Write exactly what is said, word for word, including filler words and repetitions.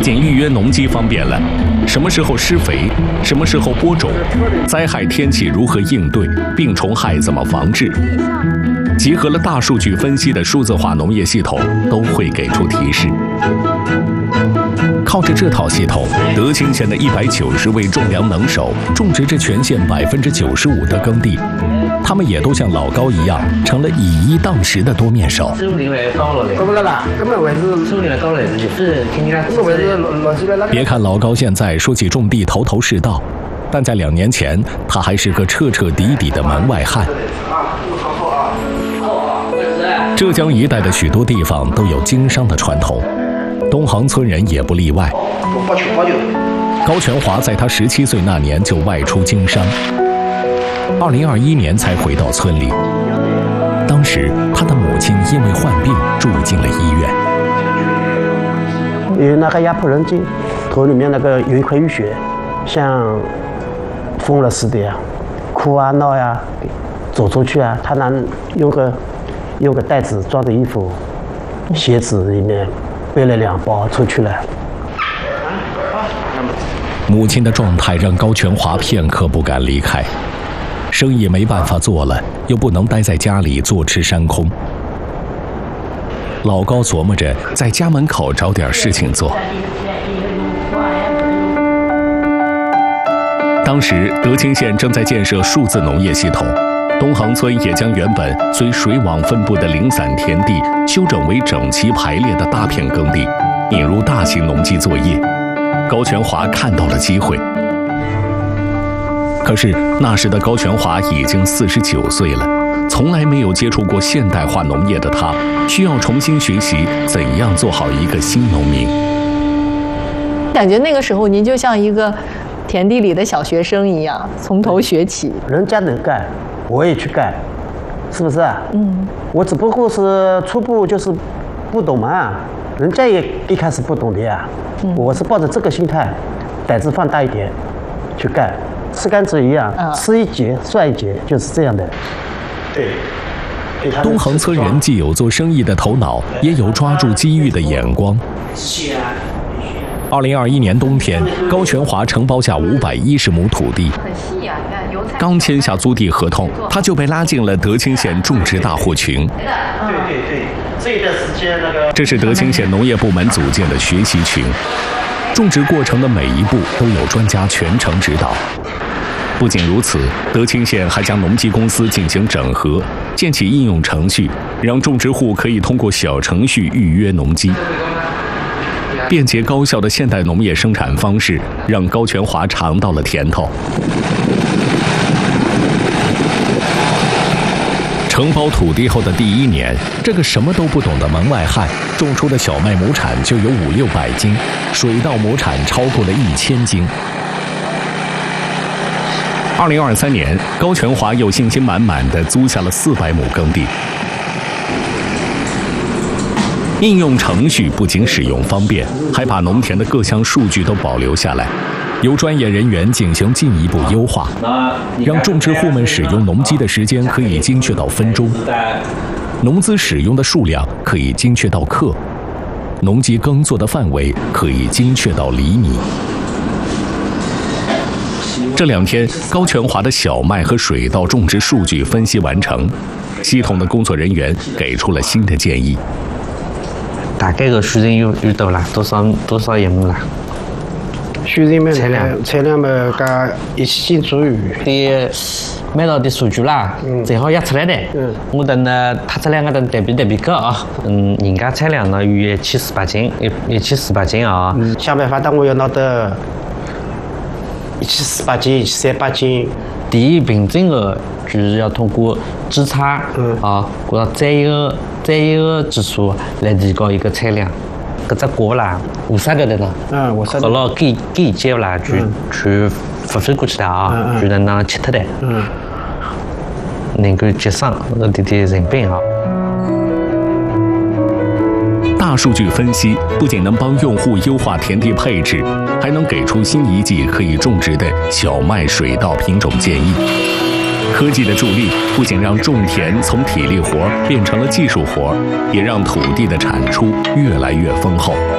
仅预约农机方便了，什么时候施肥，什么时候播种，灾害天气如何应对，病虫害怎么防治，集合了大数据分析的数字化农业系统都会给出提示。靠着这套系统，德清县的一百九十位种粮能手种植着全县百分之九十五的耕地，他们也都像老高一样，成了以一当十的多面手。别看老高现在说起种地头头是道，但在两年前，他还是个彻彻底底的门外汉。浙江一带的许多地方都有经商的传统，东杭村人也不例外。高全华在他十七岁那年就外出经商，二零二一年才回到村里。当时他的母亲因为患病住进了医院。 有那个压迫人筋，头里面那个有一块淤血，像疯了似的呀，哭啊闹呀，走出去啊，他拿用个用个袋子装着衣服，鞋子里面背了两包出去了。 母亲的状态让高全华片刻不敢离开，生意没办法做了，又不能待在家里坐吃山空。老高琢磨着在家门口找点事情做。当时德清县正在建设数字农业系统，东杭村也将原本随水网分布的零散田地修整为整齐排列的大片耕地，引入大型农机作业。高全华看到了机会。可是那时的高全华已经四十九岁了，从来没有接触过现代化农业的他，需要重新学习怎样做好一个新农民。 感觉那个时候您就像一个田地里的小学生一样，从头学起。 人家能干，我也去干，是不是啊？嗯。我只不过是初步就是不懂嘛，人家也一开始不懂的呀。嗯。我是抱着这个心态，胆子放大一点，去干。吃甘蔗一样，嗯、吃一节算一节，就是这样的。对。 东杭村人既有做生意的头脑，也有抓住机遇的眼光。二零二一年冬天，高全华承包下五百一十亩土地，刚签下租地合同，他就被拉进了德清县种植大户群。 对对对，这一段时间那个， 这是德清县农业部门组建的学习群，种植过程的每一步都有专家全程指导。不仅如此，德清县还将农机公司进行整合，建起应用程序，让种植户可以通过小程序预约农机。便捷高效的现代农业生产方式，让高全华尝到了甜头。承包土地后的第一年，这个什么都不懂的门外汉种出的小麦亩产就有五六百斤，水稻亩产超过了一千斤。二零二三年，高全华又信心满满地租下了四百亩耕地。应用程序不仅使用方便，还把农田的各项数据都保留下来，由专业人员进行进一步优化，让种植户们使用农机的时间可以精确到分钟，农资使用的数量可以精确到克，农机耕作的范围可以精确到厘米。这两天，高全华的小麦和水稻种植数据分析完成，系统的工作人员给出了新的建议。 大概个水田有有多啦？多少多少一亩啦？ 水田嘛，产量产量嘛，加一千斤左右。 的买到的数据啦，嗯、最好压出来的。嗯。我等呢，他这两个等对比对比高啊。嗯，人家产量呢有一千四百斤，一一千四百斤啊。 嗯。想办法，但我要拿到一千四百斤、三百斤。 第一凭证的就是要通过指差，嗯啊，或者再一个再一个指数来提高一个产量。搿只过啦，无啥个的呢？ 嗯，我啥好了，给给接啦，去去发挥过去的啊，就能拿吃脱的，嗯，能够节省那点点人本啊。 大数据分析不仅能帮用户优化田地配置，还能给出新一季可以种植的小麦、水稻品种建议。科技的助力不仅让种田从体力活变成了技术活，也让土地的产出越来越丰厚。